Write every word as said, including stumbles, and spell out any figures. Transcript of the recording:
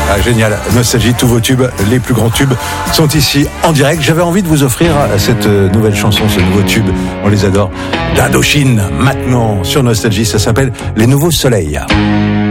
Ah, génial, Nostalgie, tous vos tubes, les plus grands tubes sont ici en direct. J'avais envie de vous offrir cette nouvelle chanson, ce nouveau tube, on les adore, d'Indochine, maintenant sur Nostalgie, ça s'appelle Les Nouveaux Soleils.